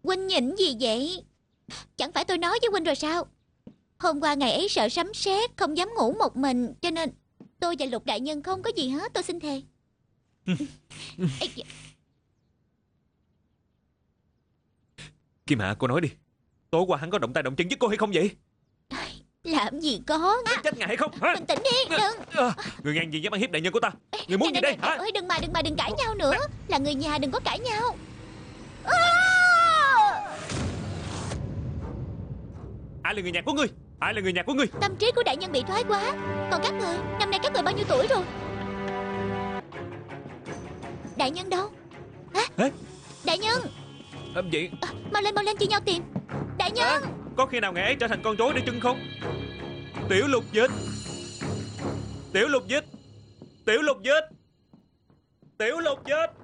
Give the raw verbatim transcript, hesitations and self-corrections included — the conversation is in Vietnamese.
Huynh nhỉnh gì vậy? Chẳng phải tôi nói với huynh rồi sao? Hôm qua ngày ấy sợ sấm sét, không dám ngủ một mình, cho nên tôi và Lục đại nhân không có gì hết, tôi xin thề. Ê, kìa. Kim Hạ, cô nói đi, tối qua hắn có động tay động chân với cô hay không vậy? Làm gì có. Có chết ngài hay không hả? Bình tĩnh đi, đừng. Người ngang gì dám ăn hiếp đại nhân của ta? Người muốn Nè, gì nè, đây nè, hả? ơi, đừng mà đừng mà đừng cãi nhau nữa. Là người nhà, đừng có cãi nhau. À! Ai là người nhà của ngươi? Ai là người nhà của ngươi? Tâm trí của đại nhân bị thoái quá. Còn các người, năm nay các người bao nhiêu tuổi rồi? Đại nhân đâu? Hả? Hả? Đại nhân À, vậy à, mau lên mau lên chia nhau tìm. Đại nhân à, có khi nào ngày ấy trở thành con rối để chân không? Tiểu Lục Dịch, Tiểu Lục Dịch, Tiểu Lục Dịch, Tiểu Lục Dịch.